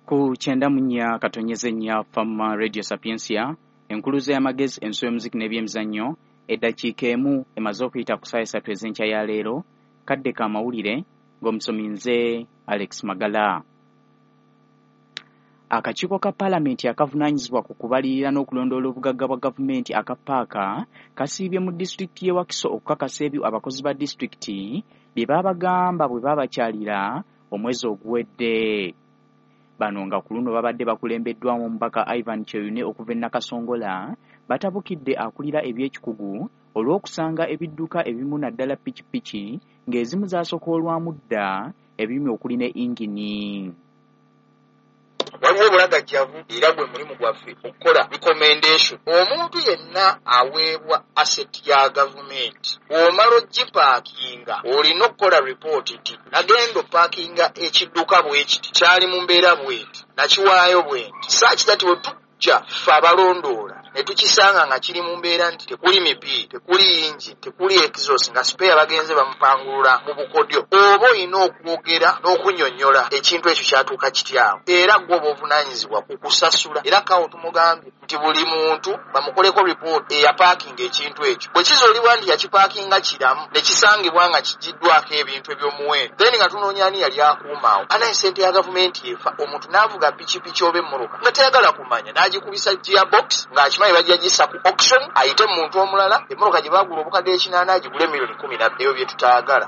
Ku 94 katonyeze nnya Fama Radio Sapiensia enkuluze y'amagezi ensuwa y'omuziki n'ebyemizannyo eddakiika emu emaze okuyita ku ssaawa 3 ez'enkya ya leero kadde ka mawulire ng'omusomi nze Alex Magala. Akakiiko ka Paalamenti akavunaanyizibwa ku kubalirira n'okulondoola obugagga bwa gavumenti aka Paaka kasiibye mu disitulikiti y'e Wakiso okukakasa ebyo abakozi ba disitulikiti bye baabagamba bwe baabakyalira omwezi oguwedde. Bano nga ku luno babadde bakulembeddwamu omubaka Ivan Kyeyune okuva e Nakasongola batabukidde akulira eby'ekikugu olw'okusanga ebidduka ebimu naddala pikipiki ng'ezimu zaasokoolwamu dda ebimu okuli ne ingini. Waliwo obulagajjavu era gwe mulimu gwaffe okukola recommendation. Omuntu yenna aweebwa asset ya gavumenti omala ogipaakinga olina okukola report nti nagenda opaakinga ekidduka bwekiti kyali mu mbeera bweti nakiwaayo bwenti such that we tujja ffe abalondoola ne tukisanga nga kiri mu mbeera nti tekuli mipiira tekuli engine tekuli exhaust nga spare bagenze bamupangulula mu bukodyo oba olina okwogera n'okunnyonnyola ekintu ekyo kyatuuka kityawo era gwe oba ovunaanyizibwa ku kusasula era kawo tumugambye nti buli muntu bamukoleko report eyapaakinga ekintu ekyo bwe kizuulibwa nti yakipaakinga kiramu ne kisangibwa nga kigiddwako ebintu eby'omuwendo then nga tunoonya ani yali akuumaawo anaye ssente ya gavumenti efa omuntu n'avuga pikipiki oba emmoloka nga tayagala kumanya n'agikubisa gearbox ng'akimanyi bajja gissa ku auction ayite muntu omulala emmoloka gye baagula obukadde ekinaana agigule $1,000,000 ebyo bye tutayagala.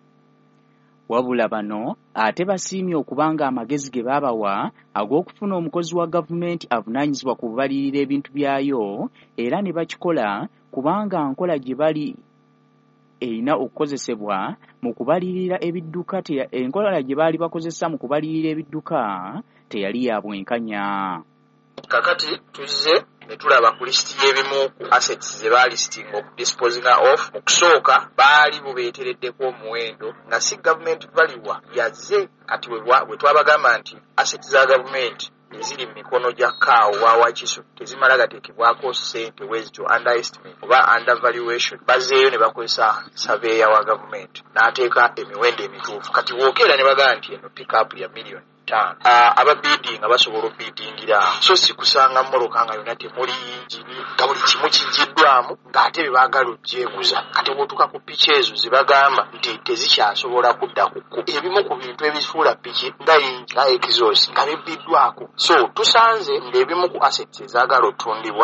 Wabula bano ate basiimye okubanga amagezi ge baabawa ag'okufuna omukozi wa gavumenti avunaanyizibwa ku bubalirira ebintu byayo era ne bakikola kubanga nkola gye bali erina okukozesebwa mu kubalirira ebidduka enkola gye baali bakozesa mu kubalirira ebidduka teyali ya bwenkanya. Kakati tuzze ne tulaba ku lisiti y'ebimu ku assets ze baalistinga okudisposinga off. Okusooka baali bubeetereddeko omuwendo nga si gavumenti valiwa yazze kati we twabagamba nti assets za gavumenti eziri mu mikono gya kaawo wa Wakiso tezimala gateekebwako ssente wezityo underestimate oba undervaluation bazeeyo ne bakozesa surveya wa gavumenti n'ateeka emiwendo emituufu kati wookera ne bagamba nti eno pickup ya $1,000,000. Aba bidding basobola obiddingira so si kusanga mmoloka nga yonna temuli yingini nga buli kimu kiggyiddwamu ng'ate bye baagala ogyeguza kati bw'otuuka ku piki ezo zibagamba nti tezikyasobola kudda ku kkubo ebimu ku bintu ebifuula piki nga yingi nga exhaust nga bibbiddwako so tusanze ng'ebimu ku assets ezaagala otundibwa.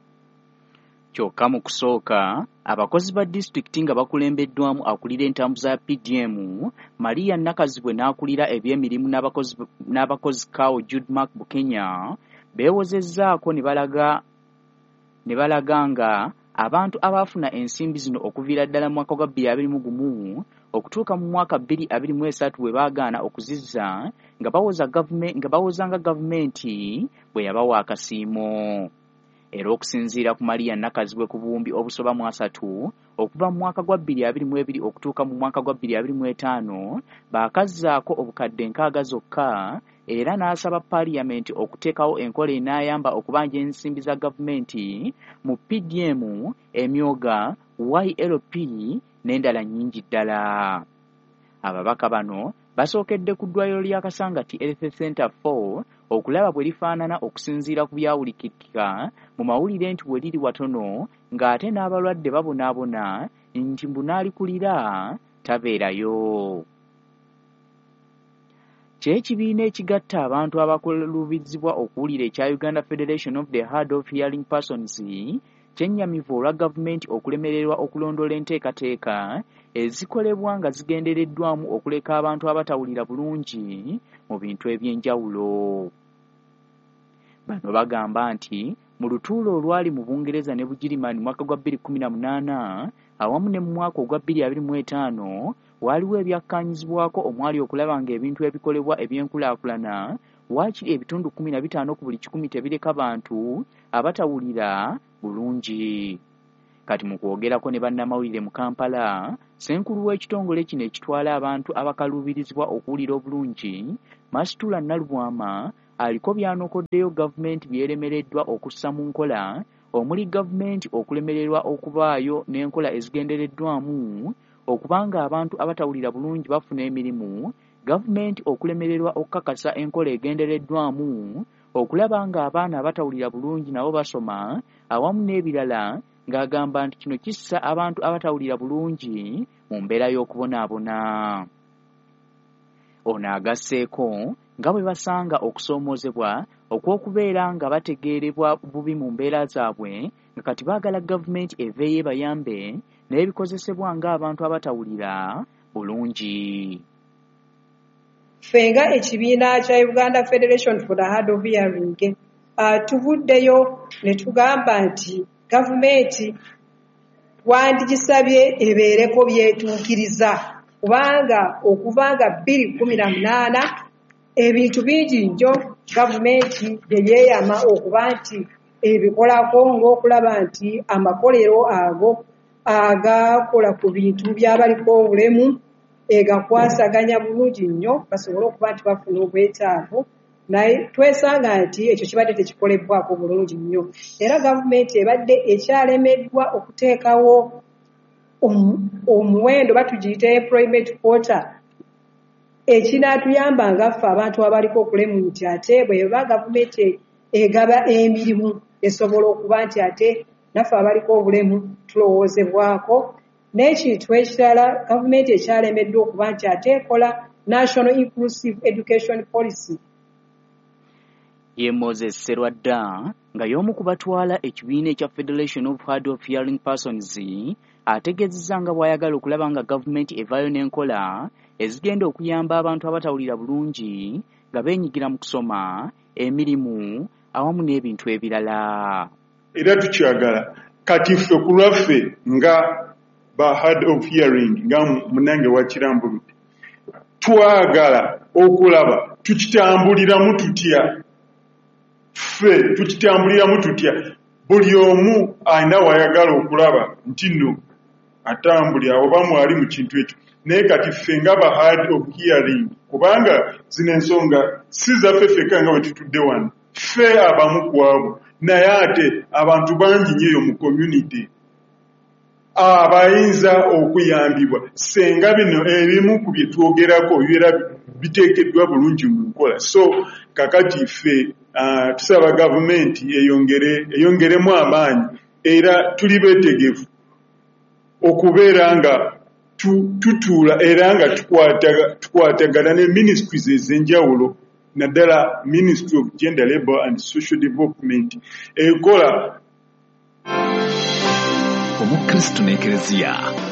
Kyokka mu kusooka abakozi ba disitulikiti nga bakulembeddwamu akulira entambuza ya PDM Maria Nakazibwe n'akulira eby'emirimu n'abakozi kaawo Jude Mark Bukenya beewozezzaako ne balaga nga abantu abaafuna ensimbi zino okuviira ddala mu mwaka gwa 2021 okutuuka mu mwaka 2023 we baagaana okuzizza nga bawozanga gavumenti bwe yabawa akasiimo. Era okusinziira ku Maria Nakazibwe ku buwumbi obusoba mu 3 okuva mu mwaka gwa 2022 okutuuka mu mwaka gwa 2025 baakazzaako obukadde 6 zokka era n'asaba Paaliyamenti okuteekawo enkola enaayamba okubanja ensimbi za gavumenti mu PDM, emyoga, YLP n'endala nnyingi ddala. Ababaka bano basookedde ku ddwaliro lya Kasangati Health Center 4 okulaba bwe lifaanana okusinziira ku byawulikika mu mawulire nti bwe liri watono ng'ate n'abalwadde babonaabona nti mbunaalikulira tabeerayo. Ky'ekibiina ekigatta abantu abakulubizibwa okuwulira ekya Uganda Federation of the Hard of Hearing Persons kyennyamivu olwa gavumenti okulemererwa okulondoola enteekateeka ezikolebwa nga zigendereddwamu okuleka abantu abatawulira bulungi mu bintu eby'enjawulo. Bano bagamba nti mu lutuulo olwali mu Bungereza ne Bugirimani mu mwaka gwa 2018 awamu ne mu mwaka ogwa 2025 waliwo ebyakkaanyizibwako omwali okulaba ng'ebintu ebikolebwa eby'enkulaakulana waakiri ebitundu 15 ku buli 100 tebireka bantu abatawulira bulungi. Kati mu kwogerako ne bannamawulire mu Kampala, Ssenkulu w'ekitongole kino ekitwala abantu abakaluubirizibwa okuwulira obulungi, Masitula Nalubwama, aliko byanokoddeyo gavumenti byeremereddwa okussa mu nkola omuli gavumenti okulemererwa okubaayo n'enkola ezigendereddwamu okubanga abantu abatawulira bulungi bafuna emirimu gavumenti okulemererwa okukakasa enkola egendereddwamu okulaba ng'abaana abatawulira bulungi nabo basoma awamu n'ebirala, ng'agamba nti kino kissa abantu abatawulira bulungi mu mbeera y'okubonaabona. Ono agasseeko nga bwe basanga okusoomoozebwa okw'okubeera nga bategeerebwa bubi mu mbeera zaabwe, nga kati baagala gavumenti eveeyo ebayambe n'ebikozesebwa ng'abantu abatawulira bulungi. Ffe nga ekibiina kya Uganda Federation for the Hard of Hearing tuvuddeyo ne tugamba nti gavumenti wandigisabye ebeereko byetuukiriza, kubanga okuva nga 2018 ebintu bingi nnyo gavumenti bye yeeyama okuba nti ebikolako, ng'okulaba nti amakolero ago agakola ku bintu by'abaliko obulemu egakwasaganya bulungi nnyo basobole okuba nti bafuna obwetaavu, naye twesanga nti ekyo kibadde tekikolebwako bulungi nnyo. Era gavumenti ebadde ekyalemeddwa okuteekawo omuwendo batugiyita employment quota ekinaatuyamba nga ffe abantu abaliko okulemu, nti ate bweba gavumenti egaba emirimu esobola okuba nti ate naffe abaliko obulemu tulowoozebwako. N'ekintu ekirala gavumenti ekyalemeddwa okuba nti ate ekola National Inclusive Education Policy. Ye Moses Serwadda nga y'omu ku batwala ekibiina ekya Federation of Hard of Hearing Persons ategeezezza nga bw'ayagala okulaba nga gavumenti evaayo n'enkola ezigenda okuyamba abantu abatawulira bulungi nga beenyigira mu kusoma, emirimu awamu n'ebintu ebirala. Era tukyagala kati ffe ku lwaffe nga ba hard of hearing nga munange wa Kirambulutte twagala okulaba tukitambuliramu tutya. Ffe tukitambuliramu tutya, buli omu alina wayagala okulaba nti nno atambulira oba mwali mu kintu ekyo. Naye kati ffe nga ba hard of hearing, kubanga zino ensonga si zaffe ffeka nga bwe tutudde wano, ffe abamu ku abo, naye ate abantu bangi nnyo mu community abayinza okuyambibwa senga bino ebimu ku bye twogerako bibeera biteekeddwa bulungi mu nkola. So kakati ffe tusaba gavumenti eyongeremu amaanyi, era tuli beetegefu okubeera nga tutuula era nga tukwatagana ne ministries ez'enjawulo, naddala Ministry of Gender, Labour and Social Development ekola omukristu n'ekereziya.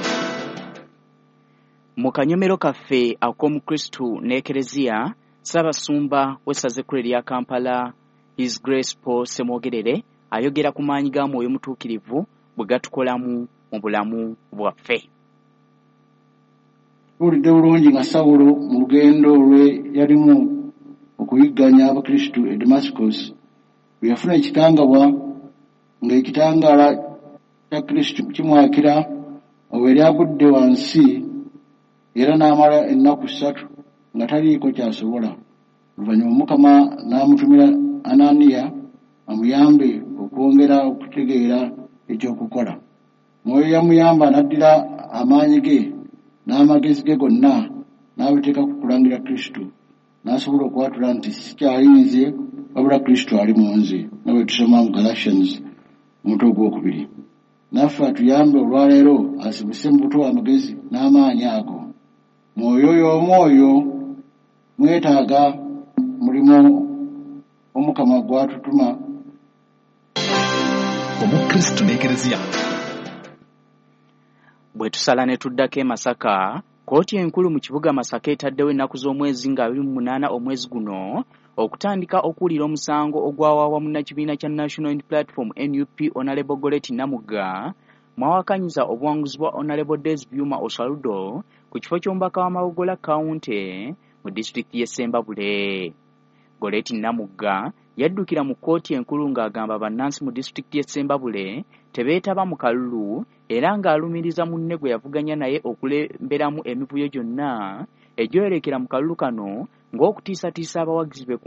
Mu kanyomero kaffe ak'omukristu n'ekereziya, Ssaabasumba w'essaza ekkulu erya Kampala His Grace Paul Ssemwogerere ayogera ku maanyi ga Mwoyo Mutuukirivu bwe gatukolamu mu bulamu bwaffe. Tuwulidde bulungi nga Sawulo mu lugendo lwe yalimu okuyigganya abakristu e Damascus bwe yafuna ekikangabwa ng'ekitangaala kya Kristo kimwakira obwe yali agudde wansi, era n'amala ennaku 3 nga taliiko kyasobola. Oluvannyuma Mukama n'amutumira Ananiya amuyambe okwongera okutegeera ekyokukola. Mwoyo yamuyamba n'addira amaanyi ge n'amagezi ge gonna n'abiteeka ku kulangira Kristo, n'asobola okwatula nti sikyali nze wabula Kristo ali mu nze, nga bwe tusoma mu Galatians omutwe ogwokubiri. Naffe atuyambe olwaleero asibuse mu buto amagezi n'amaanyi ago. Mwoyo y'omu oyo mwetaaga mulimu Omukama gwatutuma. Omukristu n'ekereziya. Bwe tusala ne tuddako e Masaka, kkooti enkulu mu kibuga Masaka etaddewo ennaku z'omwezi nga 28 omwezi guno okutandika okuwulira omusango ogwawawa munnakibiina kya National Unity Platform NUP Honorable Goretti Namugga mwawakanyiza obuwanguzi bwa Honorable Des Byuma Osaludo ku kifo ky'omubaka wa Mawogola County mu disitulikiti y'e Ssembabule. Goretti Namugga yaddukira mu kkooti enkulu ng'agamba bannansi mu disitulikiti y'e Ssembabule tebeetaba mu kalulu, era ng'alumiriza munne gwe yavuganya naye okulemberamu emivuyo gyonna egyolerekera mu kalulu kano ng'okutiisatiisa abawagizi be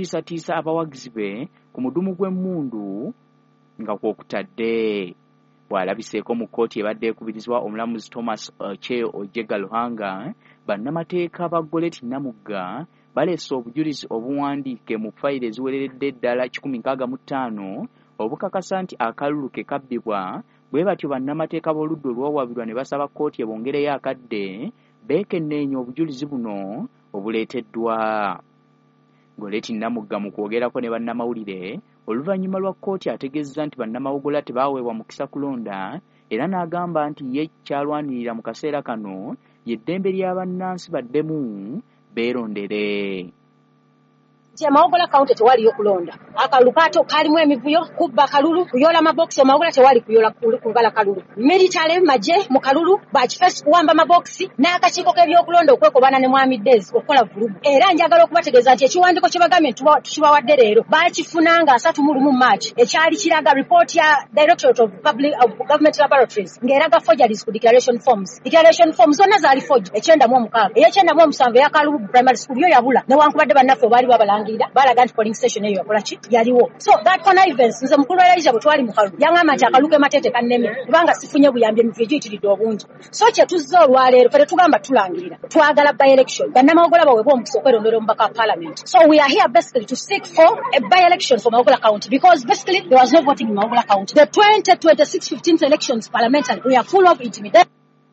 ku mudumu gw'emmundu nga kw'okutadde. bw'alabiseeko mu kkooti ebadde ekubirizibwa omulamuzi Thomas Cheo Ojega Luhanga, bannamateeka ba Goleti Namugga baleese obujulizi obuwandiike mu fayiro eziwereredde ddala 165 obukakasa nti akalulu ke kabbibwa, bwe batyo bannamateeka b'oludda olwowabirwa ne basaba kkooti ebongereyo akadde beekenneenya obujulizi buno obuleeteddwa. Goleti Namugga mu kwogerako ne bannamawulire oluvannyuma lwa kkooti ategeezza nti bannamawogola tebaaweebwa mukisa kulonda, era n'agamba nti ye kyalwanirira mu kaseera kano y'eddembe ly'abannansi baddemu beerondere. Mawogola kaunti tewaliyo kulonda. Akalulu kaato kalimu emivuyo, kubba kalulu, kuyola maboksi Mawogola tewali kuyola kugala kalulu. Military maje mu kalulu bakifesi kuwamba maboksi n'akakiiko k'ebyokulonda okwekobana ne Mwami Days okukola vulugu. Era njagala okubategeeza nti ekiwandiiko kye bagambye tukibawadde leero baakifunanga 31 March ekyali kiraga report ya Directorate of Government Laboratories ng'eraga forgeries ku declaration forms. Declaration forms zonna zaali forged 96. Ey'ekyenda ya Kalulu Primary School yo yabula newankubadde bannaffe baali babalanga balaga nti polling station eyo yakola ki yaliwo. So that connivance nze mukulu wa Elijah bwetwali mu kalulu yaŋŋamba nti akaluke matete kannemye kubanga sifunye buyambi emivuyo giyitiridde obungi. So kye tuzze olwaleero ffe tetugamba tulangirira, twagala by election bannamawogola baweebwa omukisa okwerondera omubaka wa parliament. So we are here basically to seek for a by election for Mawogola County because basically there was no voting in Mawogola County. The 2026 15th elections parliamentary we are full of intimidation.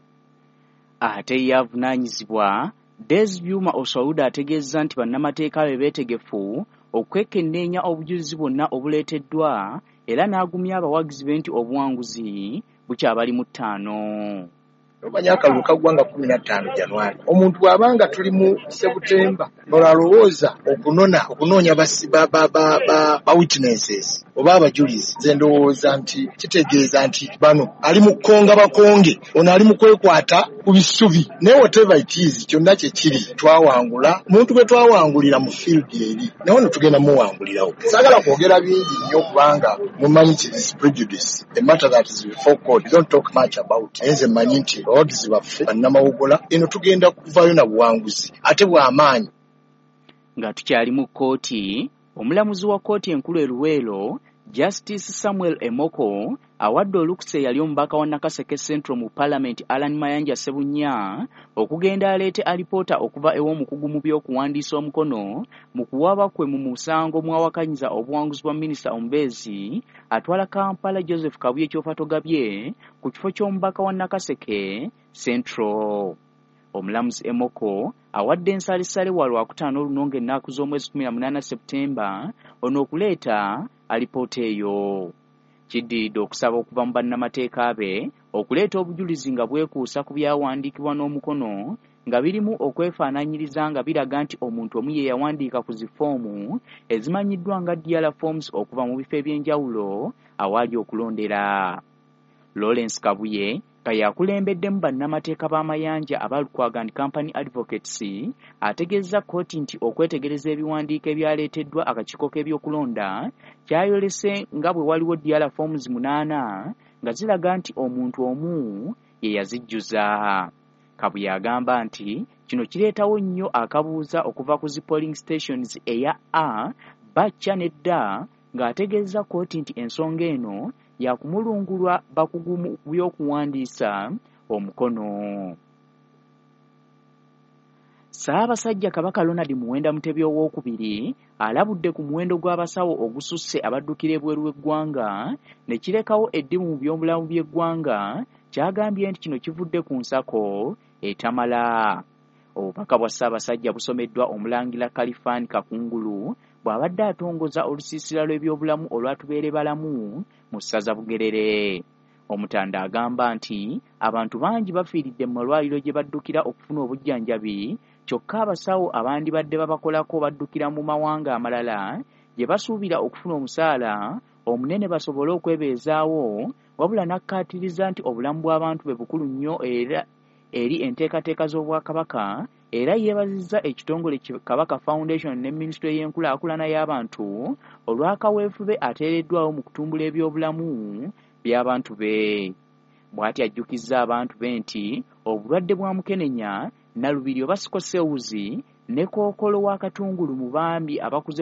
Ate yavunaanyizibwa Des Byuma Osawuda ategeezza nti bannamateeka be beetegefu okwekenneenya obujulizi bwonna obuleeteddwa era n'agumya abawagizi be nti obuwanguzi bukyabali mu 5. Omanya akalulu kaggwanga 15 January. Omuntu bw'abanga tuli mu September olowooza okunoonya ba witnesses oba abajulizi, nze ndowooza nti kitegeeza nti bano ali mu kukonga bakonge, ono ali mu kwekwata ku bisubi. Naye whatever it is, kyonna kye kiri twawangula. Omuntu gwe twawangulira mu field eri naye ono tugenda muwangulirawo. Saagala kwogera bingi nnyo kubanga mumanyi ki is prejudice, a matter that is before court. We don't talk much about it. Nze mmanyi nti abawagizi baffe bannamawogola eno tugenda kuvaayo na buwanguzi ate bw'amaanyi. Nga tukyali mu kkooti, omulamuzi wa kkooti enkulu e Luweero Justice Samuel Emoko awadde olukusa eyali omubaka wa Nakaseke Central mu Parliament Alan Mayanja Sebunya okugenda aleete alipoota okuva ew'omukugu mu by'okuwandiisa omukono mu kuwaba kwe mu musango mwawakanyiza obuwanguzi bwa minisita omubeezi atwala Kampala Joseph Kabuye Kyofatogabye ku kifo ky'omubaka wa Nakaseke Central. Omulamuzi Emoko awadde ensalisale wa Lwakutaano olunonga ennaku z'omwezi 18 Septemba ono okuleeta alipoota eyo. Kiddiridde okusaba okuva mu bannamateeka be okuleeta obujulizi nga bwekuusa ku byawandiikibwa n'omukono nga birimu okwefaananyiriza nga biraga nti omuntu omu ye yawandiika ku zifoomu ezimanyiddwa nga DL forms okuva mu bifo eby'enjawulo awaali okulondera. Lawrence Kabuye nga yakulembeddemu bannamateeka b'amayanja aba Lukwago and Company Advocates ategeezza kkooti nti okwetegereza ebiwandiiko ebyaleeteddwa akakiiko k'ebyokulonda kyayolese nga bwe waliwo DL forms 8 nga ziraga nti omuntu omu ye yazijjuza. Kabuye agamba nti kino kireetawo nnyo akabuuza okuva ku zi polling stations eya A, B, C ne D ng'ategeeza kkooti nti ensonga eno yakumulungulwa bakugu mu by'okuwandiisa omukono. Ssaabasajja Kabaka Ronald Muwenda Mutebi owookubiri alabudde ku muwendo gw'abasawo ogususse abaddukira ebweru w'eggwanga ne kirekawo eddimu mu by'obulamu by'eggwanga kyagambye nti kino kivudde ku nsako etamala. Obubaka bwa Ssaabasajja busomeddwa Omulangira Kalifani Kakungulu bw'abadde atongoza olusiisira lw'ebyobulamu olwatubeere balamu mu ssaza Bugerere. Omutanda agamba nti abantu bangi bafiiridde mu malwaliro gye baddukira okufuna obujjanjabi kyokka abasawo abandibadde babakolako baddukira mu mawanga amalala gye basuubira okufuna omusaala omunene basobole okwebeezaawo, wabula n'akkaatiriza nti obulamu bw'abantu be bukulu nnyo era eri enteekateeka z'Obwakabaka era yeebazizza ekitongole Kabaka Foundation ne Minisitule y'enkulaakulana y'abantu olw'akaweefube ateereddwawo mu kutumbula ebyobulamu by'abantu be. Bw'ati ajjukizza abantu be nti obulwadde bwa mukenenya, nalubiri oba sikosewuzi ne kookolo w'akatungulu mu baambi abakuze